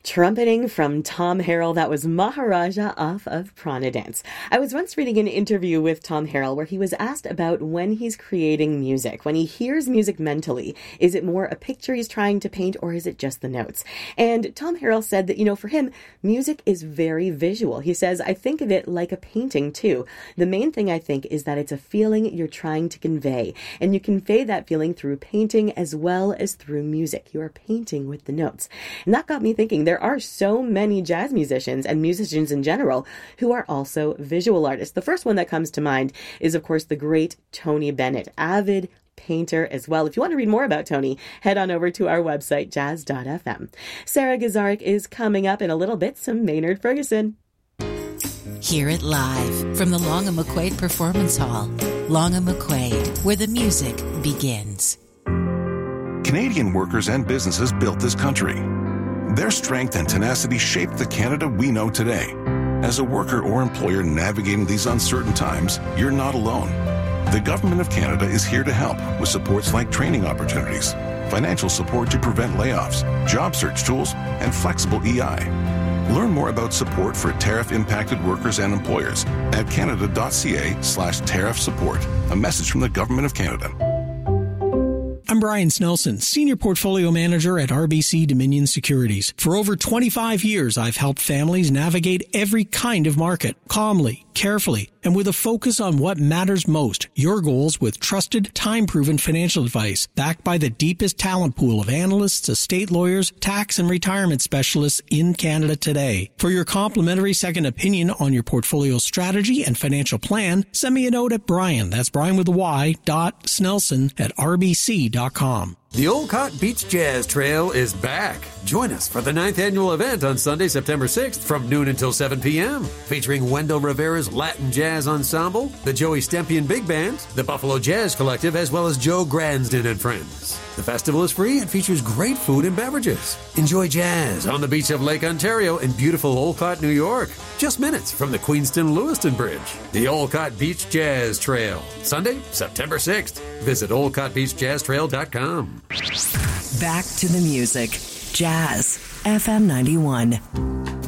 Trumpeting from Tom Harrell, that was Maharaja off of Prana Dance. I was once reading an interview with Tom Harrell where he was asked about when he's creating music. When he hears music mentally, is it more a picture he's trying to paint or is it just the notes? And Tom Harrell said that, for him, music is very visual. He says, I think of it like a painting too. The main thing I think is that it's a feeling you're trying to convey. And you convey that feeling through painting as well as through music. You are painting with the notes. And that got me thinking, there are so many jazz musicians and musicians in general who are also visual artists. The first one that comes to mind is, of course, the great Tony Bennett, avid painter as well. If you want to read more about Tony, head on over to our website, jazz.fm. Sarah Gazarek is coming up in a little bit, some Maynard Ferguson. Hear it live from the Long & McQuaid Performance Hall. Long & McQuaid, where the music begins. Canadian workers and businesses built this country. Their strength and tenacity shaped the Canada we know today. As a worker or employer navigating these uncertain times, you're not alone. The Government of Canada is here to help with supports like training opportunities, financial support to prevent layoffs, job search tools, and flexible EI. Learn more about support for tariff-impacted workers and employers at canada.ca/tariff support. A message from the Government of Canada. I'm Brian Snelson, Senior Portfolio Manager at RBC Dominion Securities. For over 25 years, I've helped families navigate every kind of market, calmly, carefully, and with a focus on what matters most, your goals with trusted, time-proven financial advice, backed by the deepest talent pool of analysts, estate lawyers, tax and retirement specialists in Canada today. For your complimentary second opinion on your portfolio strategy and financial plan, send me a note at Brian, that's Brian with a Y, .snelson@rbc.com. The Olcott Beach Jazz Trail is back. Join us for the 9th annual event on Sunday, September 6th from noon until 7 p.m. featuring Wendell Rivera's Latin Jazz Ensemble, the Joey Stempian Big Band, the Buffalo Jazz Collective, as well as Joe Gransden and friends. The festival is free and features great food and beverages. Enjoy jazz on the beach of Lake Ontario in beautiful Olcott, New York. Just minutes from the Queenston-Lewiston Bridge. The Olcott Beach Jazz Trail. Sunday, September 6th. Visit olcottbeachjazztrail.com. Back to the music. Jazz. FM 91.